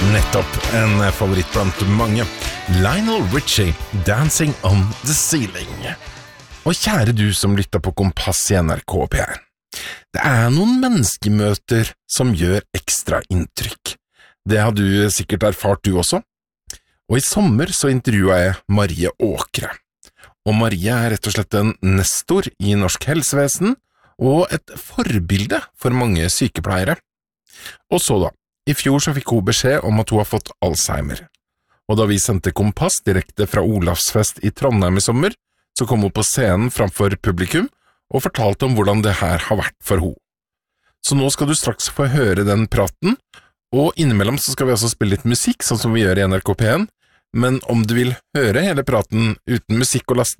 Nettopp, en favoritt blant mange. Lionel Richie, Dancing on the Ceiling. Og kjære du som lytter på Kompass i NRK P1. Det noen menneskemøter som gjør ekstra inntrykk. Det har du sikkert erfart du også. Og i sommer så intervjuet jeg Marie Åkre. Og Marie rett og slett en nestor i norsk helsevesen, og et forbilde for mange sykepleiere. Og så da, i fjor så fikk hun beskjed om at hun har fått Alzheimer. Og da vi sendte Kompass direkte fra Olavsfest i Trondheim i sommer, så kom hun på scenen framfor publikum og fortalte om hvordan det her har vært for henne. Så nå skal du straks få høre den praten, og innimellom så skal vi også spille litt musikk, sånn som vi gjør i NRK P1, men om du vil høre hele praten uten musikk og laste